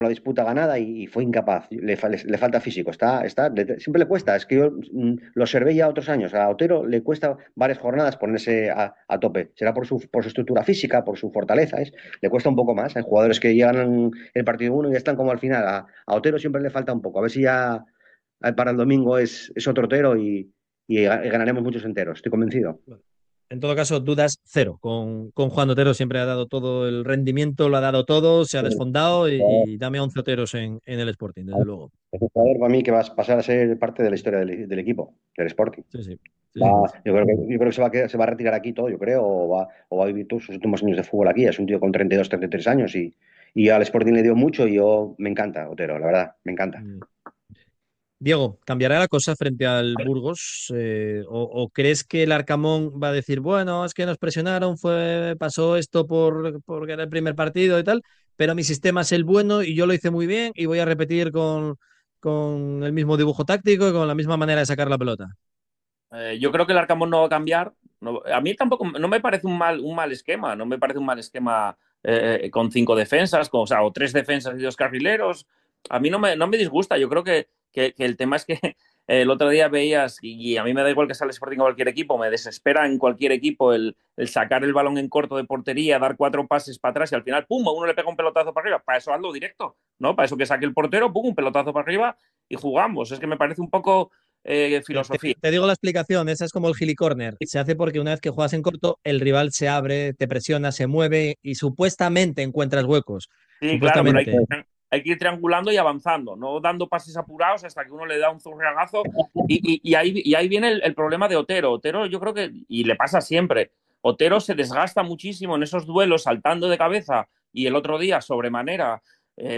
la disputa ganada y fue incapaz. Le falta físico. Siempre le cuesta. Es que yo lo observé ya otros años. A Otero le cuesta varias jornadas ponerse a tope. Será por su estructura física, por su fortaleza. Le cuesta un poco más. Hay jugadores que llegan el partido uno y están como al final. A Otero siempre le falta un poco. A ver si ya para el domingo es otro Otero y ganaremos muchos enteros. Estoy convencido. Bueno, en todo caso, dudas cero. Con Juan Otero siempre ha dado todo el rendimiento, lo ha dado todo, se ha desfondado y dame 11 Oteros en el Sporting, desde luego. Es un jugador para mí que va a pasar a ser parte de la historia del equipo, del Sporting. Sí, sí. Sí, sí. Yo creo que se va a retirar aquí todo, yo creo, o va a vivir todos sus últimos años de fútbol aquí. Es un tío con 32, 33 años y al Sporting le dio mucho y yo me encanta, Otero, la verdad, me encanta. Mm. Diego, ¿cambiará la cosa frente al Burgos? O crees que el Arcamón va a decir, bueno, es que nos presionaron, pasó esto porque era el primer partido y tal, pero mi sistema es el bueno y yo lo hice muy bien y voy a repetir con el mismo dibujo táctico y con la misma manera de sacar la pelota? Yo creo que el Arcamón no va a cambiar. No, a mí tampoco no me parece un mal esquema. No me parece un mal esquema con 5 defensas, o 3 defensas y 2 carrileros. A mí no me disgusta. Yo creo que el tema es que el otro día veías, y a mí me da igual que sea el Sporting o cualquier equipo, me desespera en cualquier equipo el sacar el balón en corto de portería, dar 4 pases para atrás y al final, pum, a uno le pega un pelotazo para arriba. Para eso hazlo directo, ¿no? Para eso que saque el portero, pum, un pelotazo para arriba y jugamos. Es que me parece un poco Te, filosofía. te digo la explicación, esa es como el gilicorner. Se hace porque una vez que juegas en corto, el rival se abre, te presiona, se mueve y supuestamente encuentras huecos. Sí, claro, pero hay que, Supuestamente. hay que ir triangulando y avanzando, no dando pases apurados hasta que uno le da un zurriagazo. Y ahí viene el problema de Otero. Otero, yo creo que, y le pasa siempre, Otero se desgasta muchísimo en esos duelos saltando de cabeza y el otro día sobremanera. eh,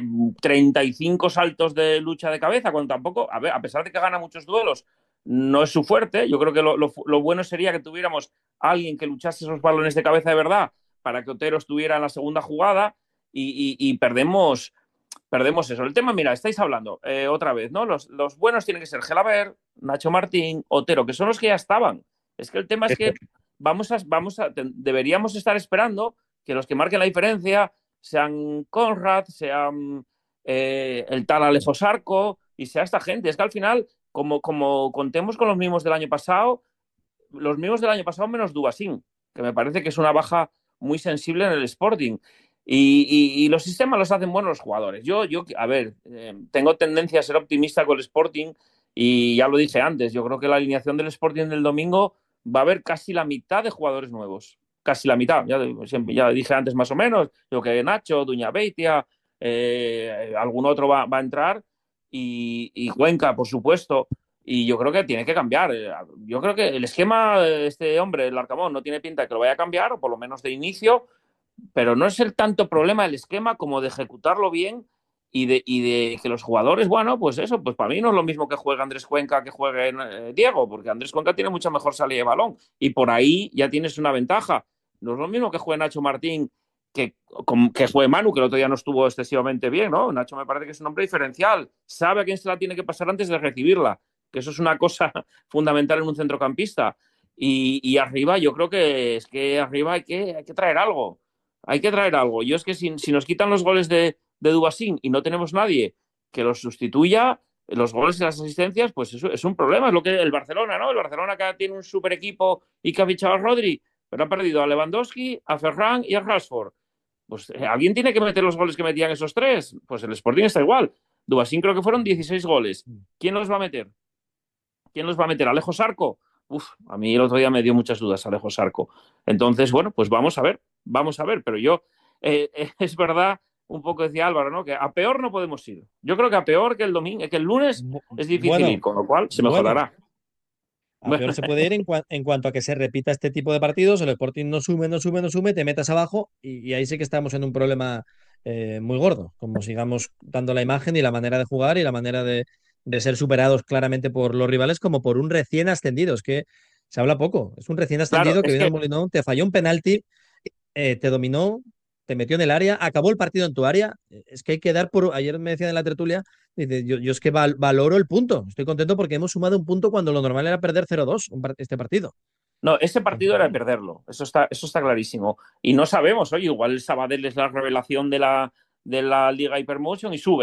35 saltos de lucha de cabeza, cuando tampoco, a ver, a pesar de que gana muchos duelos, no es su fuerte. Yo creo que lo bueno sería que tuviéramos a alguien que luchase esos balones de cabeza de verdad para que Otero estuviera en la segunda jugada y perdemos eso. El tema, mira, estáis hablando otra vez, ¿no? Los buenos tienen que ser Gelaber, Nacho Martín, Otero, que son los que ya estaban. Es que el tema es que deberíamos estar esperando que los que marquen la diferencia sean Conrad, sean el tal Alejo Sarco y sea esta gente. Es que al final, como contemos con los mismos del año pasado, los mismos del año pasado menos Dubasín, que me parece que es una baja muy sensible en el Sporting. Y los sistemas los hacen buenos los jugadores. A ver, tengo tendencia a ser optimista con el Sporting y ya lo dije antes, yo creo que la alineación del Sporting del domingo va a haber casi la mitad de jugadores nuevos. Casi la mitad, ya dije antes más o menos, yo que Nacho, Duña Beitia, algún otro va a entrar y Cuenca, por supuesto. Y yo creo que tiene que cambiar. Yo creo que el esquema de este hombre, el Arcamón, no tiene pinta de que lo vaya a cambiar, o por lo menos de inicio, pero no es el tanto problema el esquema como de ejecutarlo bien y de que los jugadores, bueno, pues eso, pues para mí no es lo mismo que juegue Andrés Cuenca que juegue Diego, porque Andrés Cuenca tiene mucha mejor salida de balón y por ahí ya tienes una ventaja. No es lo mismo que juegue Nacho Martín que juegue Manu, que el otro día no estuvo excesivamente bien, ¿no? Nacho me parece que es un hombre diferencial, sabe a quién se la tiene que pasar antes de recibirla, que eso es una cosa fundamental en un centrocampista. Y arriba, yo creo que es que arriba hay que traer algo. Hay que traer algo. Yo es que si nos quitan los goles de Dubasín y no tenemos nadie que los sustituya, los goles y las asistencias, pues eso es un problema. Es lo que el Barcelona, ¿no? El Barcelona que tiene un super equipo y que ha fichado a Rodri, pero ha perdido a Lewandowski, a Ferran y a Rashford. Pues alguien tiene que meter los goles que metían esos tres. Pues el Sporting está igual. Dubasín creo que fueron 16 goles. ¿Quién los va a meter? ¿Quién los va a meter? ¿Alejo Sarco? Uf, a mí el otro día me dio muchas dudas Alejo Sarco. Entonces, bueno, pues vamos a ver, pero yo, es verdad, un poco decía Álvaro, ¿no? Que a peor no podemos ir. Yo creo que a peor que el domingo, que el lunes es difícil ir, Bueno, con lo cual se bueno. mejorará. A peor se puede ir en cuanto a que se repita este tipo de partidos, el Sporting no sube, no sube, no sube, te metas abajo y ahí sí que estamos en un problema muy gordo, como sigamos dando la imagen y la manera de jugar y la manera de ser superados claramente por los rivales como por un recién ascendido. Es que se habla poco, es un recién Claro, ascendido que es viene al que Molinón, te falló un penalti, te dominó, te metió en el área, acabó el partido en tu área. Es que hay que dar por. Ayer me decían en la tertulia, dice, yo es que valoro el punto. Estoy contento porque hemos sumado un punto cuando lo normal era perder 0-2 este partido. no, ese partido Entonces, era bueno, perderlo, eso está clarísimo. Y no sabemos, oye, igual el Sabadell es la revelación de la Liga Hypermotion y sube.